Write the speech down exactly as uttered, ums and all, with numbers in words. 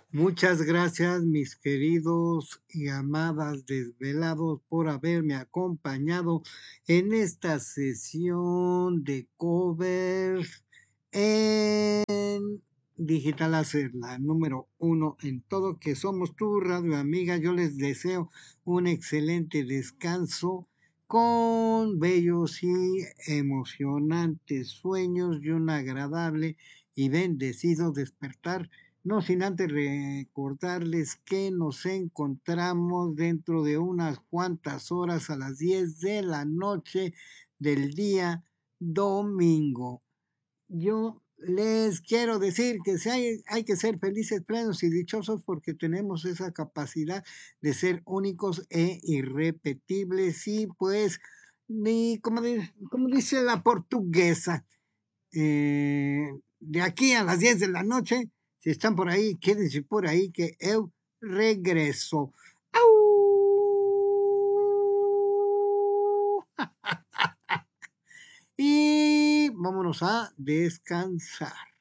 Muchas gracias, mis queridos y amadas desvelados, por haberme acompañado en esta sesión de covers en Digital Láser, la número uno en todo, que somos tu radio amiga. Yo les deseo un excelente descanso con bellos y emocionantes sueños y un agradable y bendecido despertar, no sin antes recordarles que nos encontramos dentro de unas cuantas horas a las diez de la noche del día domingo. Yo les quiero decir que si hay, hay que ser felices, plenos y dichosos porque tenemos esa capacidad de ser únicos e irrepetibles. Y pues, ni como, di- como dice la portuguesa, eh, de aquí a las diez de la noche, si están por ahí, quédense por ahí que eu regreso. ¡Au! Y vámonos a descansar.